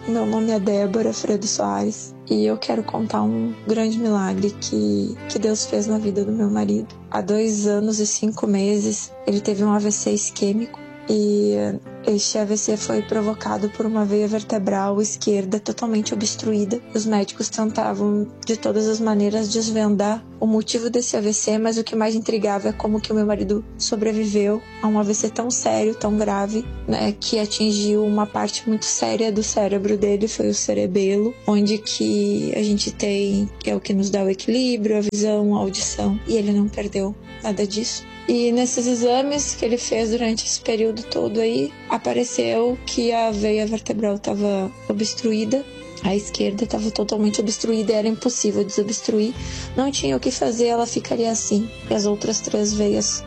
Meu nome é Débora Fredo Soares e eu quero contar um grande milagre que Deus fez na vida do meu marido. Há 2 anos e 5 meses ele teve um AVC isquêmico e este AVC foi provocado por uma veia vertebral esquerda totalmente obstruída. Os médicos tentavam de todas as maneiras desvendar o motivo desse AVC, mas o que mais intrigava é como que o meu marido sobreviveu a um AVC tão sério, tão grave, né, que atingiu uma parte muito séria do cérebro dele, foi o cerebelo, onde que a gente tem, que é o que nos dá o equilíbrio, a visão, a audição, e ele não perdeu nada disso. E nesses exames que ele fez durante esse período todo aí, apareceu que a veia vertebral estava obstruída, a esquerda estava totalmente obstruída, era impossível desobstruir, não tinha o que fazer, ela ficaria assim, e as outras 3 veias,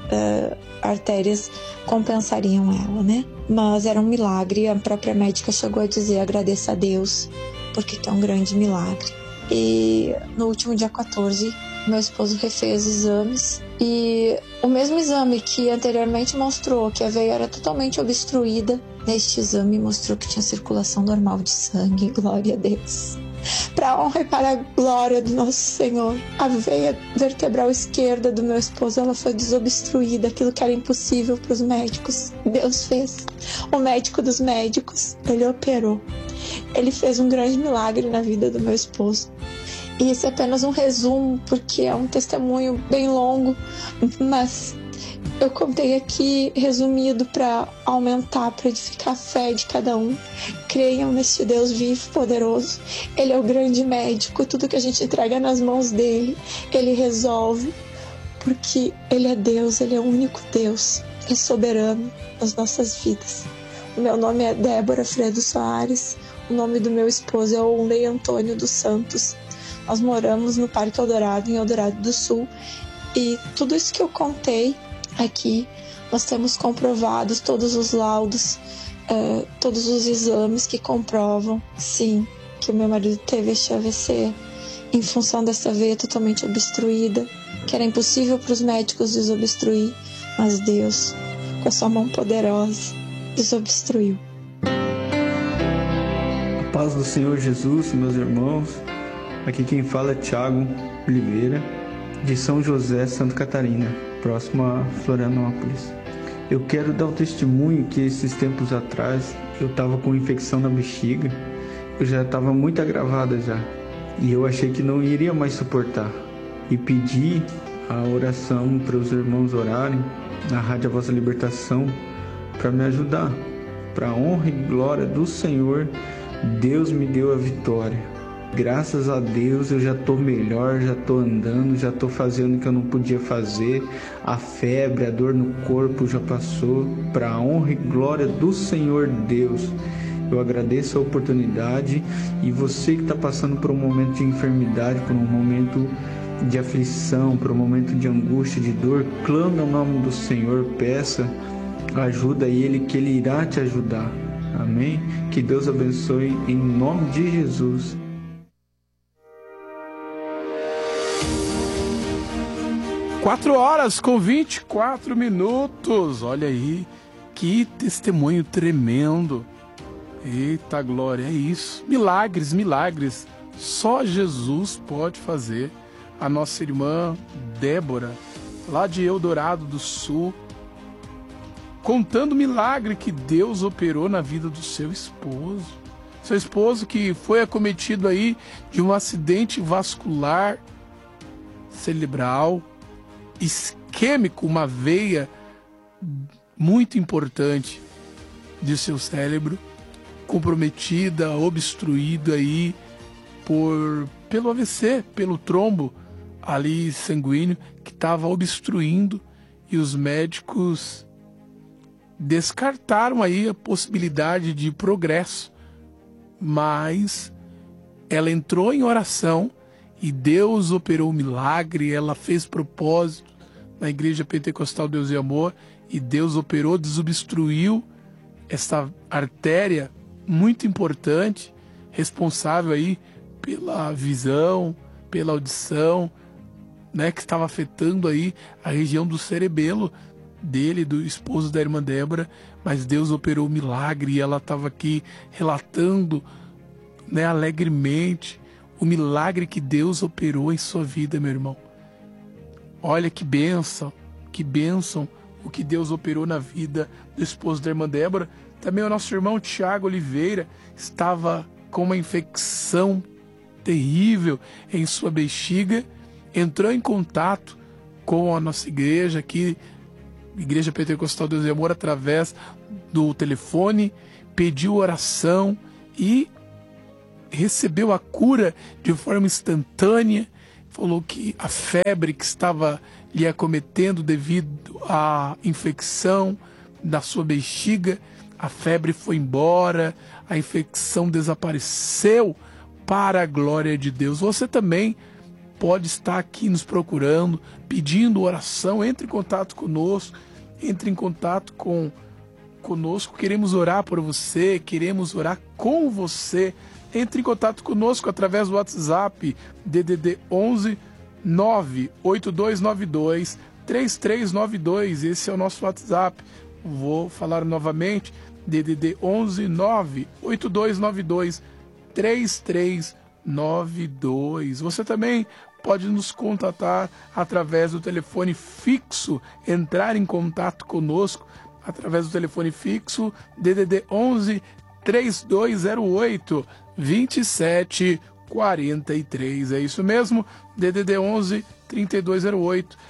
artérias compensariam ela, né? Mas era um milagre, a própria médica chegou a dizer, agradeça a Deus, porque é um grande milagre. E no último dia 14, meu esposo refez exames e o mesmo exame que anteriormente mostrou que a veia era totalmente obstruída, neste exame mostrou que tinha circulação normal de sangue, glória a Deus. Para a honra e para a glória do nosso Senhor, a veia vertebral esquerda do meu esposo, ela foi desobstruída, aquilo que era impossível para os médicos, Deus fez. O médico dos médicos, ele operou. Ele fez um grande milagre na vida do meu esposo. E esse é apenas um resumo, porque é um testemunho bem longo, mas eu contei aqui resumido para aumentar, para edificar a fé de cada um. Creiam neste Deus vivo, poderoso. Ele é o grande médico, tudo que a gente entrega nas mãos dele, ele resolve, porque ele é Deus, ele é o único Deus, é soberano nas nossas vidas. O meu nome é Débora Fredo Soares, o nome do meu esposo é Onley Antônio dos Santos. Nós moramos no Parque Eldorado, em Eldorado do Sul, e tudo isso que eu contei aqui, nós temos comprovados todos os laudos, todos os exames que comprovam, sim, que o meu marido teve este AVC em função dessa veia totalmente obstruída, que era impossível para os médicos desobstruir, mas Deus, com a sua mão poderosa, desobstruiu. A paz do Senhor Jesus, meus irmãos. Aqui quem fala é Thiago Oliveira, de São José, Santa Catarina, próximo a Florianópolis. Eu quero dar o testemunho que esses tempos atrás eu estava com infecção na bexiga, eu já estava muito agravada já, e eu achei que não iria mais suportar. E pedi a oração para os irmãos orarem na Rádio A Vossa Libertação para me ajudar. Para a honra e glória do Senhor, Deus me deu a vitória. Graças a Deus eu já estou melhor, já estou andando, já estou fazendo o que eu não podia fazer. A febre, a dor no corpo já passou. Para a honra e glória do Senhor Deus, eu agradeço a oportunidade. E você que está passando por um momento de enfermidade, por um momento de aflição, por um momento de angústia, de dor, clame ao nome do Senhor, peça ajuda a Ele, que Ele irá te ajudar. Amém? Que Deus abençoe em nome de Jesus. 4h24. Olha aí, que testemunho tremendo. Eita glória, é isso. Milagres, milagres. Só Jesus pode fazer. A nossa irmã Débora, lá de Eldorado do Sul, contando o milagre que Deus operou na vida do seu esposo. Seu esposo que foi acometido aí de um acidente vascular cerebral isquêmico, uma veia muito importante de seu cérebro comprometida, obstruída aí pelo AVC, pelo trombo ali sanguíneo que estava obstruindo, e os médicos descartaram aí a possibilidade de progresso, mas ela entrou em oração e Deus operou o milagre. Ela fez propósito na Igreja Pentecostal Deus e Amor e Deus operou, desobstruiu essa artéria muito importante, responsável aí pela visão, pela audição, né, que estava afetando aí a região do cerebelo dele, do esposo da irmã Débora. Mas Deus operou o milagre e ela estava aqui relatando né, alegremente o milagre que Deus operou em sua vida, meu irmão. Olha que bênção o que Deus operou na vida do esposo da irmã Débora. Também o nosso irmão Tiago Oliveira estava com uma infecção terrível em sua bexiga, entrou em contato com a nossa igreja aqui, Igreja Pentecostal Deus e Amor, através do telefone, pediu oração e recebeu a cura de forma instantânea. Falou que a febre que estava lhe acometendo devido à infecção da sua bexiga, a febre foi embora, a infecção desapareceu para a glória de Deus. Você também pode estar aqui nos procurando, pedindo oração. Entre em contato conosco, entre em contato conosco. Queremos orar por você, queremos orar com você. Entre em contato conosco através do WhatsApp DDD 11 98292 3392. Esse é o nosso WhatsApp. Vou falar novamente: DDD 11 98292 3392. Você também pode nos contatar através do telefone fixo, entrar em contato conosco através do telefone fixo DDD 11 3208 2743. É isso mesmo, DDD 11 3208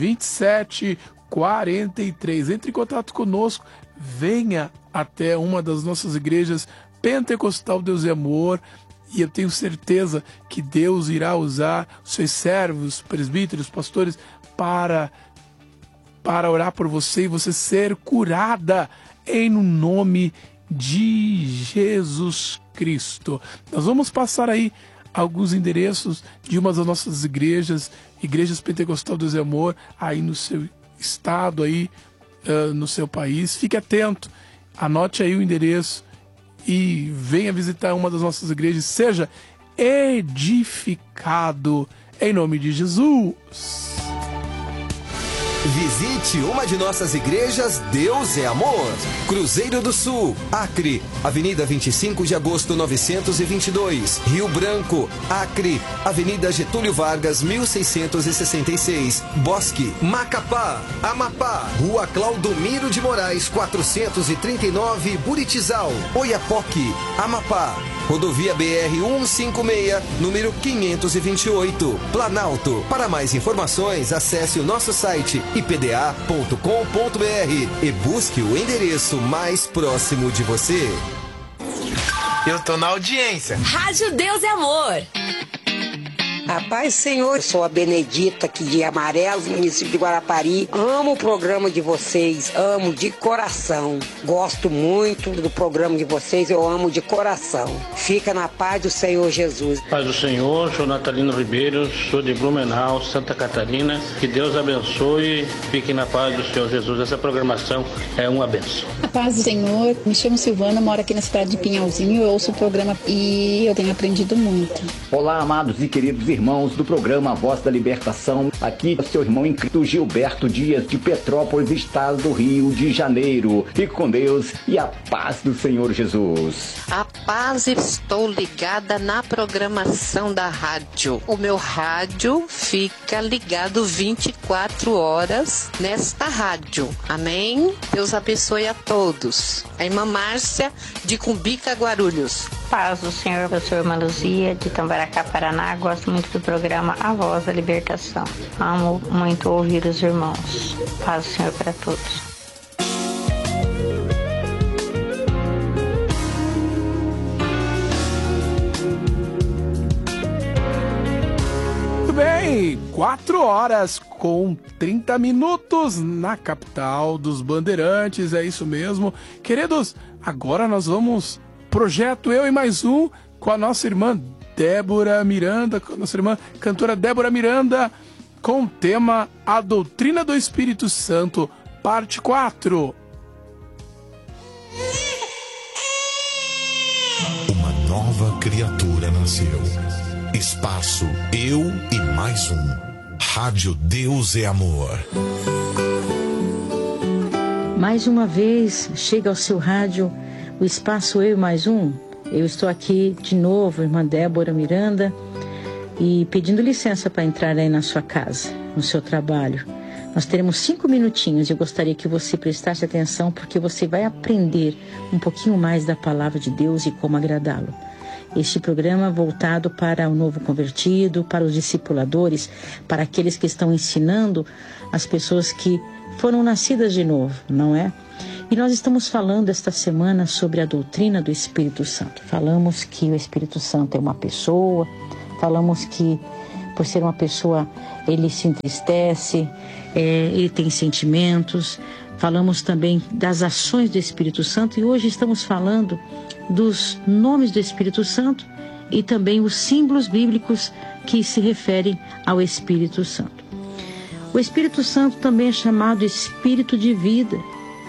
2743. Entre em contato conosco, venha até uma das nossas igrejas Pentecostal Deus e Amor, e eu tenho certeza que Deus irá usar os seus servos, presbíteros, pastores, para orar por você e você ser curada em nome de Jesus Cristo. Nós vamos passar aí alguns endereços de uma das nossas igrejas Pentecostal Deus e Amor, aí no seu estado, aí no seu país. Fique atento, anote aí o endereço e venha visitar uma das nossas igrejas. Seja edificado em nome de Jesus. Visite uma de nossas igrejas Deus é Amor. Cruzeiro do Sul, Acre, Avenida 25 de Agosto 922, Rio Branco, Acre, Avenida Getúlio Vargas 1666, Bosque, Macapá, Amapá, Rua Claudomiro de Moraes 439, Buritizal, Oiapoque, Amapá, Rodovia BR-156, número 528, Planalto. Para mais informações, acesse o nosso site ipda.com.br e busque o endereço mais próximo de você. Eu tô na audiência. Rádio Deus é Amor. A paz, Senhor, eu sou a Benedita aqui de Amarelos, município de Guarapari. Amo o programa de vocês, amo de coração. Gosto muito do programa de vocês, eu amo de coração. Fica na paz do Senhor Jesus. Paz do Senhor, sou Natalino Ribeiro, sou de Blumenau, Santa Catarina. Que Deus abençoe, fique na paz do Senhor Jesus. Essa programação é uma benção. A paz do Senhor, me chamo Silvana, moro aqui na cidade de Pinhalzinho, eu ouço o programa e eu tenho aprendido muito. Olá, amados e queridos irmãos do programa Voz da Libertação. Aqui é o seu irmão em Cristo Gilberto Dias, de Petrópolis, estado do Rio de Janeiro. Fique com Deus e a paz do Senhor Jesus. A paz, estou ligada na programação da rádio. O meu rádio fica ligado 24 horas nesta rádio. Amém? Deus abençoe a todos. A irmã Márcia, de Cumbica, Guarulhos. Paz do Senhor, eu sou a irmã Luzia, de Tambaracá, Paraná. Gosto muito do programa A Voz da Libertação. Amo muito ouvir os irmãos. Paz do Senhor para todos. Muito bem, 4 horas com 30 minutos na capital dos Bandeirantes, é isso mesmo. Queridos, agora nós vamos... Projeto Eu e Mais Um, com a nossa irmã Débora Miranda, com a nossa irmã cantora Débora Miranda, com o tema A Doutrina do Espírito Santo, parte 4. Uma nova criatura nasceu. Espaço Eu e Mais Um. Rádio Deus é Amor. Mais uma vez chega ao seu rádio o Espaço Eu e Mais Um, Eu estou aqui de novo, irmã Débora Miranda, e pedindo licença para entrar aí na sua casa, no seu trabalho. Nós teremos 5 minutinhos e eu gostaria que você prestasse atenção, porque você vai aprender um pouquinho mais da palavra de Deus e como agradá-lo. Este programa voltado para o novo convertido, para os discipuladores, para aqueles que estão ensinando as pessoas que foram nascidas de novo, não é? E nós estamos falando esta semana sobre a doutrina do Espírito Santo. Falamos que o Espírito Santo é uma pessoa, falamos que por ser uma pessoa ele se entristece, ele tem sentimentos. Falamos também das ações do Espírito Santo e hoje estamos falando dos nomes do Espírito Santo e também os símbolos bíblicos que se referem ao Espírito Santo. O Espírito Santo também é chamado Espírito de vida.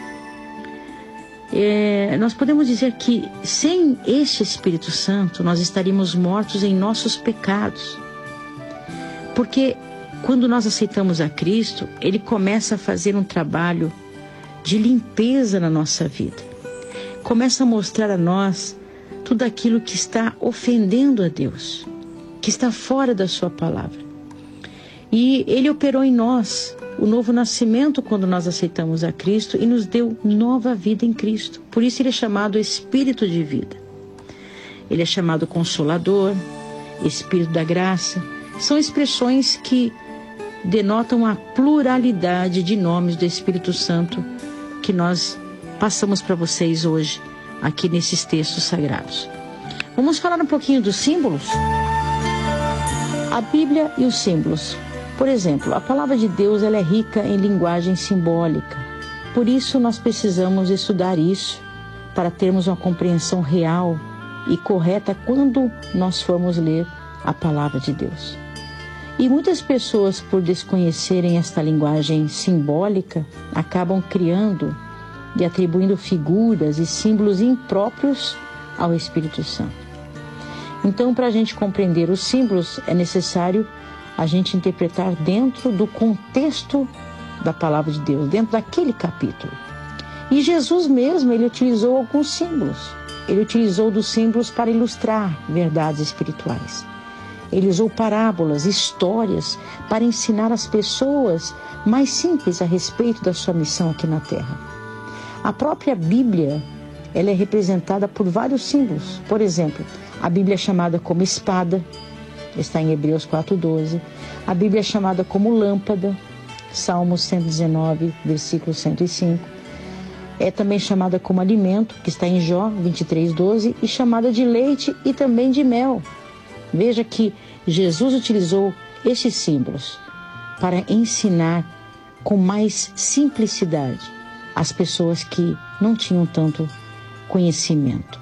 Nós podemos dizer que sem este Espírito Santo nós estaríamos mortos em nossos pecados. Porque quando nós aceitamos a Cristo, Ele começa a fazer um trabalho de limpeza na nossa vida. Começa a mostrar a nós tudo aquilo que está ofendendo a Deus, que está fora da sua palavra. E Ele operou em nós o novo nascimento quando nós aceitamos a Cristo e nos deu nova vida em Cristo. Por isso Ele é chamado Espírito de vida. Ele é chamado Consolador, Espírito da Graça. São expressões que denotam a pluralidade de nomes do Espírito Santo que nós passamos para vocês hoje, aqui nesses textos sagrados. Vamos falar um pouquinho dos símbolos? A Bíblia e os símbolos. Por exemplo, a palavra de Deus ela é rica em linguagem simbólica. Por isso, nós precisamos estudar isso para termos uma compreensão real e correta quando nós formos ler a palavra de Deus. E muitas pessoas, por desconhecerem esta linguagem simbólica, acabam criando e atribuindo figuras e símbolos impróprios ao Espírito Santo. Então, para a gente compreender os símbolos, é necessário a gente interpretar dentro do contexto da palavra de Deus, dentro daquele capítulo. E Jesus mesmo, ele utilizou alguns símbolos. Ele utilizou dos símbolos para ilustrar verdades espirituais. Ele usou parábolas, histórias, para ensinar as pessoas mais simples a respeito da sua missão aqui na Terra. A própria Bíblia, ela é representada por vários símbolos. Por exemplo, a Bíblia é chamada como espada, está em Hebreus 4:12. A Bíblia é chamada como lâmpada, Salmos 119, versículo 105. É também chamada como alimento, que está em Jó 23:12, e chamada de leite e também de mel. Veja que Jesus utilizou estes símbolos para ensinar com mais simplicidade as pessoas que não tinham tanto conhecimento.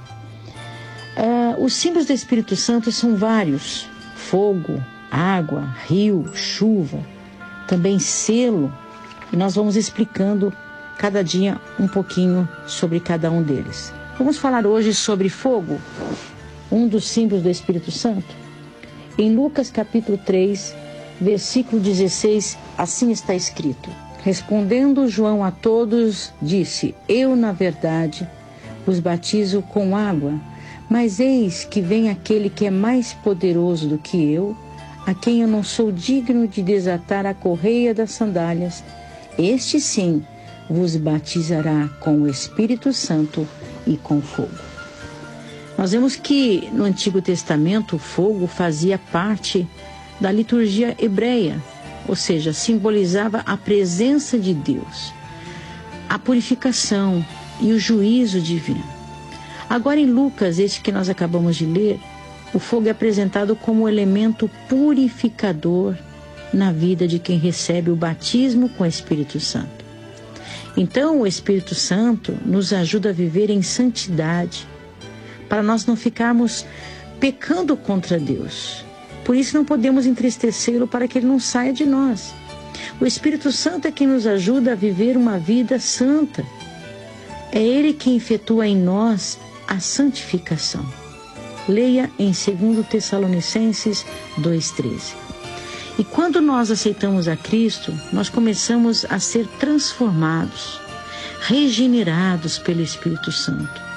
Os símbolos do Espírito Santo são vários: fogo, água, rio, chuva, também selo. E nós vamos explicando cada dia um pouquinho sobre cada um deles. Vamos falar hoje sobre fogo, um dos símbolos do Espírito Santo. Em Lucas capítulo 3, versículo 16, assim está escrito: respondendo João a todos, disse: eu, na verdade, os batizo com água, mas eis que vem aquele que é mais poderoso do que eu, a quem eu não sou digno de desatar a correia das sandálias. Este sim vos batizará com o Espírito Santo e com fogo. Nós vemos que no Antigo Testamento o fogo fazia parte da liturgia hebreia, ou seja, simbolizava a presença de Deus, a purificação e o juízo divino. Agora em Lucas, este que nós acabamos de ler, o fogo é apresentado como elemento purificador na vida de quem recebe o batismo com o Espírito Santo. Então o Espírito Santo nos ajuda a viver em santidade, para nós não ficarmos pecando contra Deus. Por isso não podemos entristecê-lo para que ele não saia de nós. O Espírito Santo é quem nos ajuda a viver uma vida santa. É ele quem efetua em nós a santificação. Leia em 2 Tessalonicenses 2,13. E quando nós aceitamos a Cristo, nós começamos a ser transformados, regenerados pelo Espírito Santo.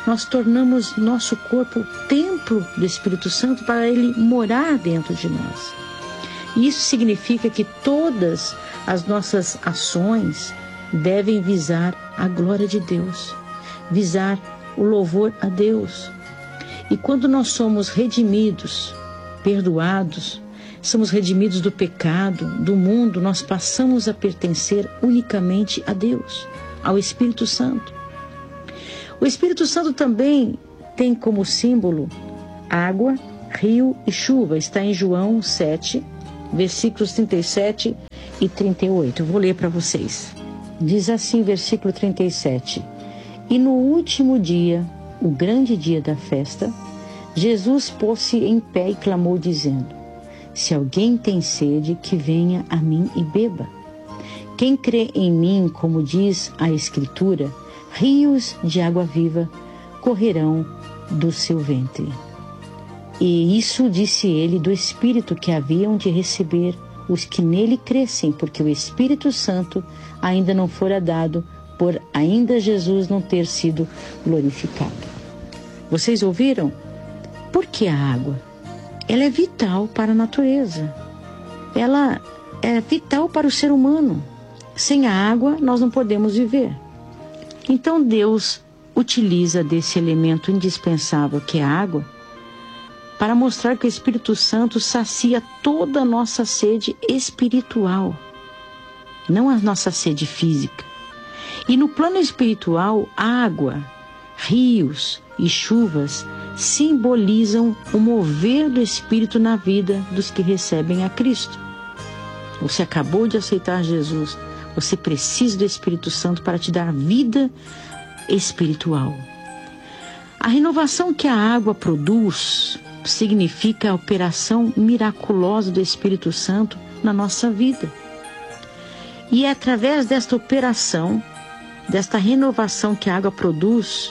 nós tornamos nosso corpo templo do Espírito Santo para ele morar dentro de nós. E isso significa que todas as nossas ações devem visar a glória de Deus, visar o louvor a Deus. E quando nós somos redimidos, perdoados, somos redimidos do pecado, do mundo, nós passamos a pertencer unicamente a Deus, ao Espírito Santo. O Espírito Santo também tem como símbolo água, rio e chuva. Está em João 7, versículos 37 e 38. Eu vou ler para vocês. Diz assim, versículo 37. E no último dia, o grande dia da festa, Jesus pôs-se em pé e clamou, dizendo: se alguém tem sede, que venha a mim e beba. Quem crê em mim, como diz a Escritura, rios de água viva correrão do seu ventre. E isso disse ele do Espírito que haviam de receber os que nele crescem, porque o Espírito Santo ainda não fora dado, por ainda Jesus não ter sido glorificado. Vocês ouviram? Por que a água? Ela é vital para a natureza. Ela é vital para o ser humano. Sem a água, nós não podemos viver. Então Deus utiliza desse elemento indispensável que é a água para mostrar que o Espírito Santo sacia toda a nossa sede espiritual, não a nossa sede física. E no plano espiritual, água, rios e chuvas simbolizam o mover do Espírito na vida dos que recebem a Cristo. Você acabou de aceitar Jesus, você precisa do Espírito Santo para te dar vida espiritual. A renovação que a água produz significa a operação miraculosa do Espírito Santo na nossa vida. E é através desta operação, desta renovação que a água produz,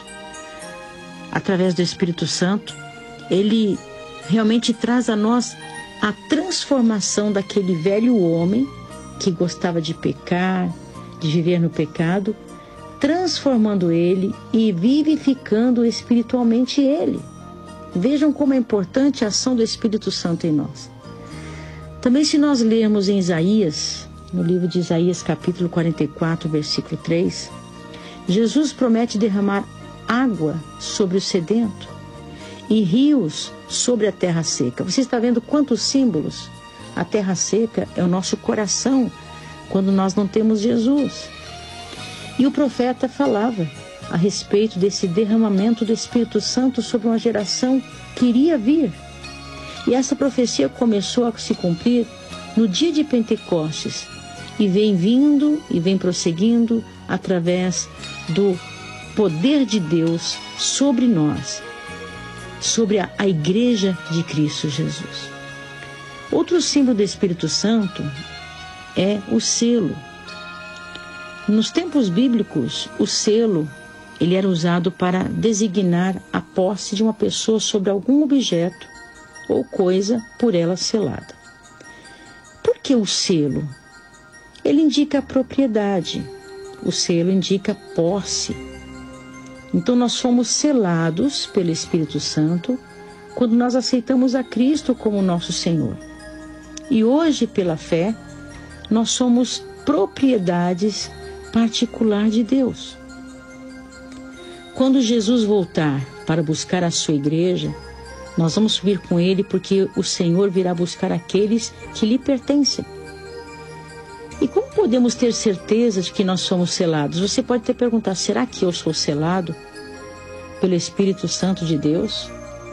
através do Espírito Santo, ele realmente traz a nós a transformação daquele velho homem que gostava de pecar, de viver no pecado, transformando ele e vivificando espiritualmente ele. Vejam como é importante a ação do Espírito Santo em nós. Também, se nós lermos em Isaías, no livro de Isaías, capítulo 44, versículo 3, Jesus promete derramar água sobre o sedento e rios sobre a terra seca. Você está vendo quantos símbolos? A terra seca é o nosso coração quando nós não temos Jesus. E o profeta falava a respeito desse derramamento do Espírito Santo sobre uma geração que iria vir. E essa profecia começou a se cumprir no dia de Pentecostes e vem vindo e vem prosseguindo através do poder de Deus sobre nós, sobre a Igreja de Cristo Jesus. Outro símbolo do Espírito Santo é o selo. Nos tempos bíblicos, o selo ele era usado para designar a posse de uma pessoa sobre algum objeto ou coisa por ela selada. Por que o selo? Ele indica a propriedade. O selo indica posse. Então nós fomos selados pelo Espírito Santo quando nós aceitamos a Cristo como nosso Senhor. E hoje, pela fé, nós somos propriedades particular de Deus. Quando Jesus voltar para buscar a sua igreja, nós vamos subir com ele porque o Senhor virá buscar aqueles que lhe pertencem. E como podemos ter certeza de que nós somos selados? Você pode até perguntar, será que eu sou selado pelo Espírito Santo de Deus?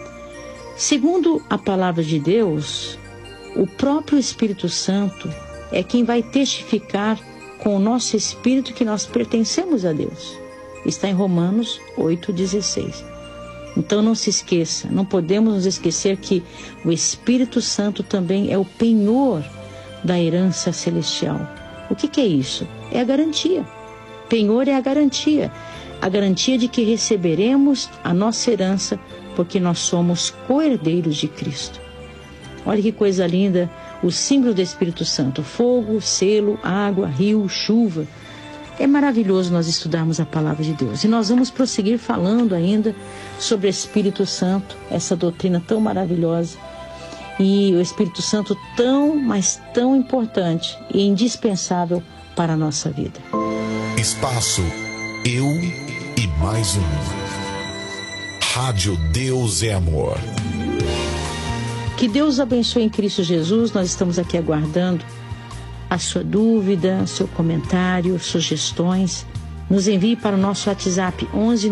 Segundo a palavra de Deus, o próprio Espírito Santo é quem vai testificar com o nosso espírito que nós pertencemos a Deus. Está em Romanos 8,16. Então não se esqueça, não podemos nos esquecer que o Espírito Santo também é o penhor da herança celestial. O que é isso? É a garantia. Penhor é a garantia de que receberemos a nossa herança porque nós somos co-herdeiros de Cristo. Olha que coisa linda, o símbolo do Espírito Santo: fogo, selo, água, rio, chuva. É maravilhoso nós estudarmos a palavra de Deus. E nós vamos prosseguir falando ainda sobre o Espírito Santo, essa doutrina tão maravilhosa. E o Espírito Santo tão, mas tão importante e indispensável para a nossa vida. Espaço Eu e Mais Um. Rádio Deus é Amor. Que Deus abençoe em Cristo Jesus. Nós estamos aqui aguardando a sua dúvida, seu comentário, sugestões. Nos envie para o nosso WhatsApp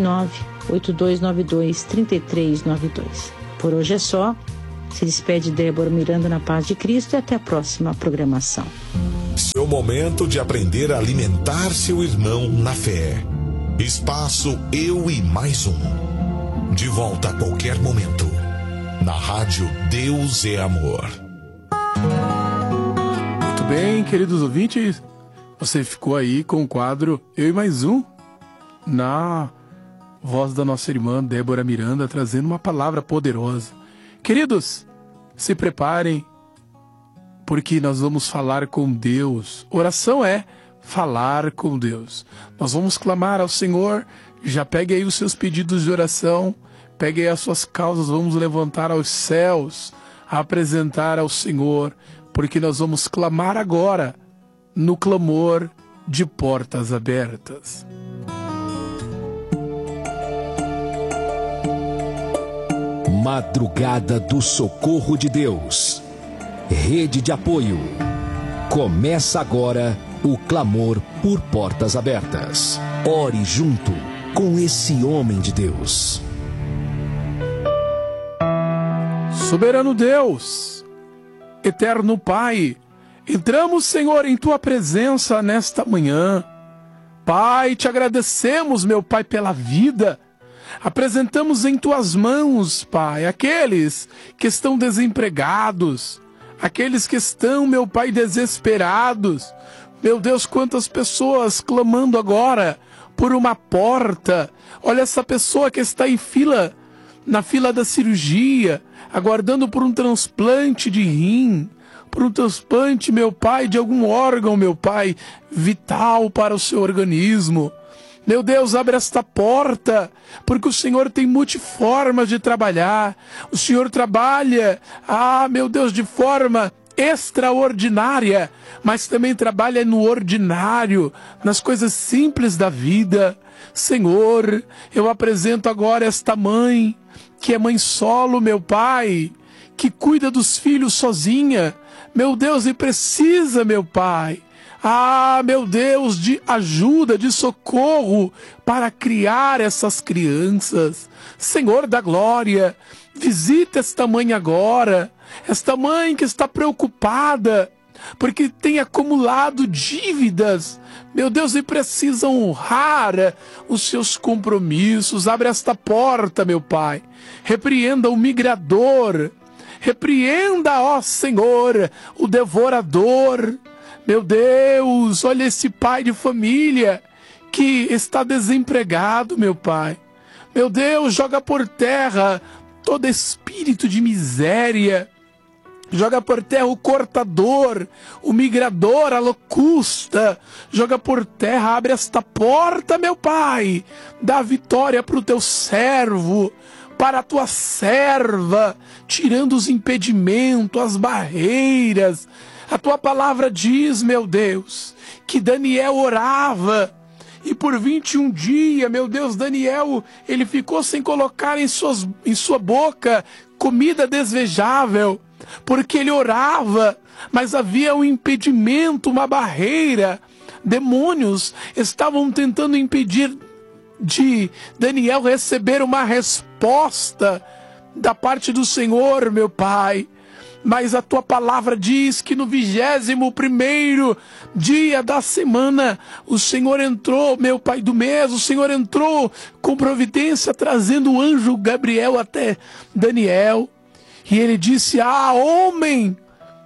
11982923392. Por hoje é só. Se despede Débora Miranda na paz de Cristo e até a próxima programação. Seu momento de aprender a alimentar seu irmão na fé. Espaço Eu e Mais Um. De volta a qualquer momento. Na Rádio Deus é Amor. Muito bem, queridos ouvintes. Você ficou aí com o quadro Eu e Mais Um, na voz da nossa irmã Débora Miranda, trazendo uma palavra poderosa. Queridos, se preparem, porque nós vamos falar com Deus. Oração é falar com Deus. Nós vamos clamar ao Senhor. Já pegue aí os seus pedidos de oração, pegue aí as suas causas, vamos levantar aos céus, apresentar ao Senhor, porque nós vamos clamar agora, no clamor de portas abertas. Madrugada do Socorro de Deus. Rede de apoio. Começa agora o clamor por portas abertas. Ore junto com esse homem de Deus. Soberano Deus, eterno Pai, entramos, Senhor, em Tua presença nesta manhã. Pai, te agradecemos, meu Pai, pela vida. Apresentamos em Tuas mãos, Pai, aqueles que estão desempregados, aqueles que estão, meu Pai, desesperados. Meu Deus, quantas pessoas clamando agora por uma porta. Olha essa pessoa que está em fila, na fila da cirurgia, aguardando por um transplante de rim, por um transplante, meu Pai, de algum órgão, meu Pai, vital para o seu organismo. Meu Deus, abre esta porta, porque o Senhor tem multiformas de trabalhar. O Senhor trabalha, meu Deus, de forma extraordinária, mas também trabalha no ordinário, nas coisas simples da vida. Senhor, eu apresento agora esta mãe, que é mãe solo, meu Pai, que cuida dos filhos sozinha. Meu Deus, e precisa, meu Pai, meu Deus, de ajuda, de socorro para criar essas crianças. Senhor da glória, visita esta mãe agora, esta mãe que está preocupada, porque tem acumulado dívidas, meu Deus, e precisa honrar os seus compromissos. Abre esta porta, meu Pai, repreenda o migrador, repreenda, ó Senhor, o devorador. Meu Deus, olha esse pai de família que está desempregado, meu Pai. Meu Deus, joga por terra todo espírito de miséria. Joga por terra o cortador, o migrador, a locusta. Joga por terra, abre esta porta, meu Pai. Dá vitória para o teu servo, para a tua serva, tirando os impedimentos, as barreiras. A tua palavra diz, meu Deus, que Daniel orava e por 21 dias, meu Deus, Daniel, ele ficou sem colocar em sua boca comida desvejável, porque ele orava, mas havia um impedimento, uma barreira. Demônios estavam tentando impedir de Daniel receber uma resposta da parte do Senhor, meu Pai. Mas a tua palavra diz que no 21º dia da semana, o Senhor entrou, meu Pai do mês, o Senhor entrou com providência, trazendo o anjo Gabriel até Daniel. E ele disse, homem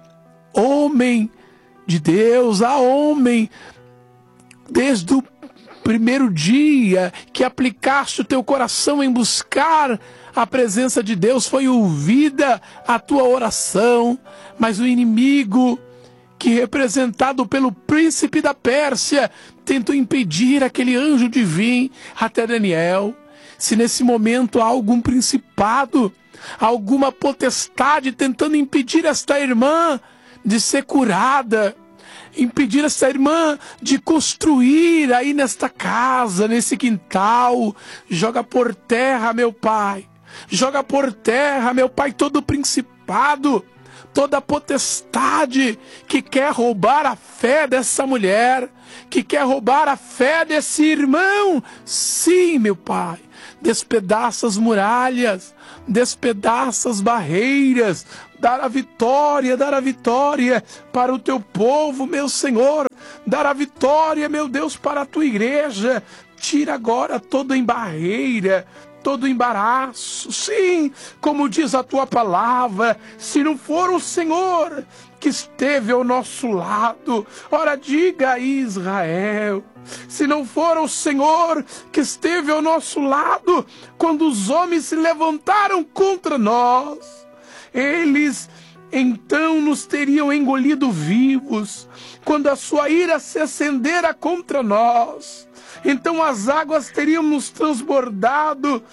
de Deus, homem, desde o primeiro dia que aplicaste o teu coração em buscar a presença de Deus, foi ouvida a tua oração, mas o inimigo, que representado pelo príncipe da Pérsia, tentou impedir aquele anjo de vir até Daniel. Se nesse momento há algum principado, alguma potestade tentando impedir esta irmã de ser curada, impedir essa irmã de construir aí nesta casa, nesse quintal, joga por terra, meu Pai. Joga por terra, meu Pai, todo principado, toda potestade que quer roubar a fé dessa mulher, que quer roubar a fé desse irmão. Sim, meu Pai, despedaça as muralhas, despedaça as barreiras, dar a vitória para o teu povo, meu Senhor, dar a vitória, meu Deus, para a tua igreja. Tira agora toda barreira, todo embaraço. Sim, como diz a tua palavra, se não for o Senhor que esteve ao nosso lado, ora diga a Israel, se não for o Senhor que esteve ao nosso lado, quando os homens se levantaram contra nós, eles então nos teriam engolido vivos. Quando a sua ira se acendera contra nós, então as águas teriam nos transbordado,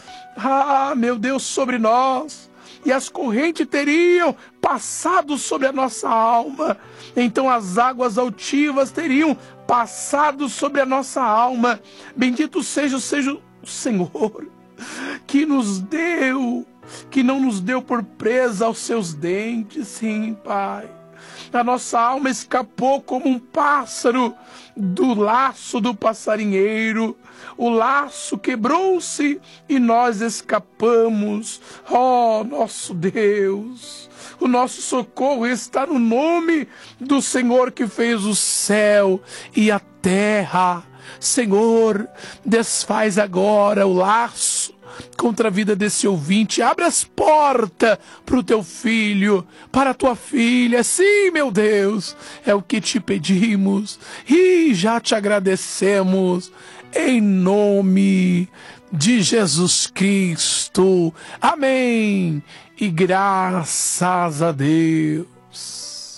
meu Deus, sobre nós, e as correntes teriam passado sobre a nossa alma. Então as águas altivas teriam passado sobre a nossa alma. Bendito seja o Senhor, que nos deu, que não nos deu por presa aos seus dentes. Sim, Pai, a nossa alma escapou como um pássaro do laço do passarinheiro. O laço quebrou-se e nós escapamos. Oh, nosso Deus, o nosso socorro está no nome do Senhor que fez o céu e a terra. Senhor, desfaz agora o laço contra a vida desse ouvinte. Abre as portas para o teu filho, para a tua filha. Sim, meu Deus, é o que te pedimos e já te agradecemos, em nome de Jesus Cristo. Amém. E graças a Deus.